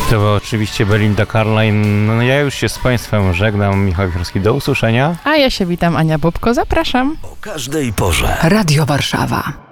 To była oczywiście Belinda Carlisle. No, ja już się z Państwem żegnam. Michał Wichorski, do usłyszenia. A ja się witam, Ania Bobko, zapraszam. O każdej porze. Radio Warszawa.